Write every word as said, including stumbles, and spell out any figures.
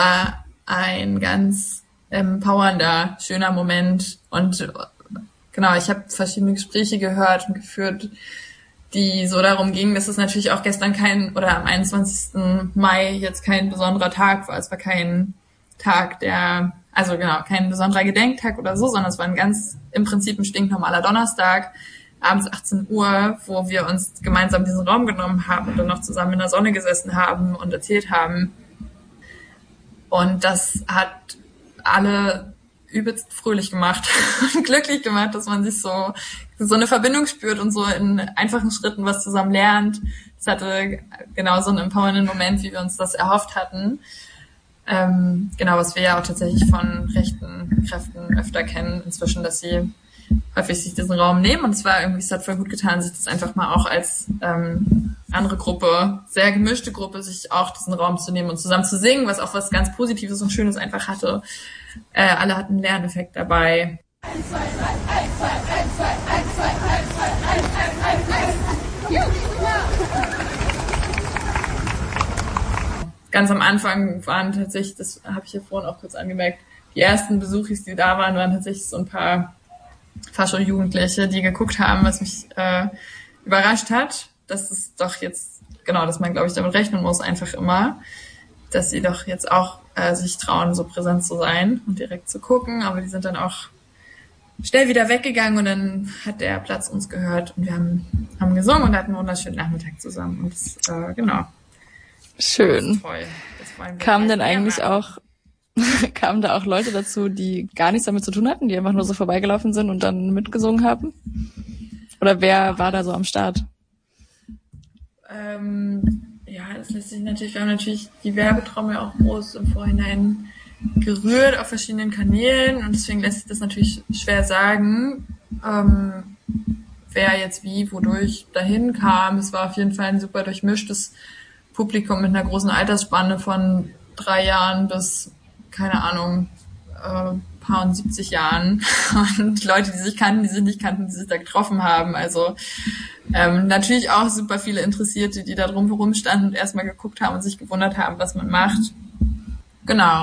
War ein ganz empowernder, schöner Moment. Und genau, ich habe verschiedene Gespräche gehört und geführt, die so darum gingen, dass es natürlich auch gestern kein, oder am einundzwanzigsten Mai jetzt kein besonderer Tag war. Es war kein Tag, der, also genau, kein besonderer Gedenktag oder so, sondern es war ein ganz, im Prinzip ein stinknormaler Donnerstag, abends achtzehn Uhr, wo wir uns gemeinsam diesen Raum genommen haben und dann noch zusammen in der Sonne gesessen haben und erzählt haben. Und das hat alle übelst fröhlich gemacht und glücklich gemacht, dass man sich so so eine Verbindung spürt und so in einfachen Schritten was zusammen lernt. Das hatte genau so einen empowernden Moment, wie wir uns das erhofft hatten. Ähm, genau, was wir ja auch tatsächlich von rechten Kräften öfter kennen inzwischen, dass sie häufig sich diesen Raum nehmen. Und es war irgendwie, es hat voll gut getan, sich das einfach mal auch als ähm, andere Gruppe, sehr gemischte Gruppe, sich auch diesen Raum zu nehmen und zusammen zu singen, was auch was ganz Positives und Schönes einfach hatte. Äh, alle hatten einen Lerneffekt dabei. Eins, zwei, drei, eins, zwei, eins, zwei, eins, zwei, eins, zwei, eins, eins, eins, eins. Ganz am Anfang waren tatsächlich, das habe ich ja vorhin auch kurz angemerkt, die ersten Besuchis, die da waren, waren tatsächlich so ein paar Fascho-Jugendliche, die geguckt haben, was mich äh, überrascht hat, dass es doch jetzt, genau, dass man, glaube ich, damit rechnen muss, einfach immer, dass sie doch jetzt auch äh, sich trauen, so präsent zu sein und direkt zu gucken, aber die sind dann auch schnell wieder weggegangen und dann hat der Platz uns gehört und wir haben, haben gesungen und hatten einen wunderschönen Nachmittag zusammen und das, äh, genau. Schön. Das toll. Das kamen denn eigentlich auch, kamen da auch Leute dazu, die gar nichts damit zu tun hatten, die einfach nur so vorbeigelaufen sind und dann mitgesungen haben? Oder wer war da so am Start? Ähm, ja, das lässt sich natürlich, wir haben natürlich die Werbetrommel auch groß im Vorhinein gerührt auf verschiedenen Kanälen und deswegen lässt sich das natürlich schwer sagen, ähm, wer jetzt wie, wodurch dahin kam. Es war auf jeden Fall ein super durchmischtes Publikum mit einer großen Altersspanne von drei Jahren bis, keine Ahnung, äh, paar und siebzig Jahren und Leute, die sich kannten, die sich nicht kannten, die sich da getroffen haben. Also ähm, natürlich auch super viele Interessierte, die da drumherum standen und erstmal geguckt haben und sich gewundert haben, was man macht. Genau.